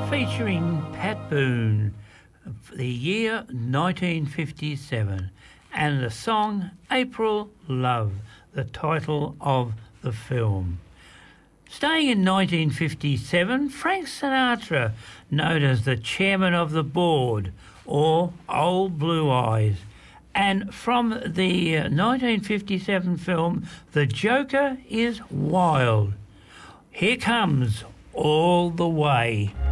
featuring Pat Boone, the year 1957, and the song April Love, the title of the film. Staying in 1957, Frank Sinatra, known as the chairman of the board, or Old Blue Eyes, and from the 1957 film The Joker is Wild. Here comes All the Way.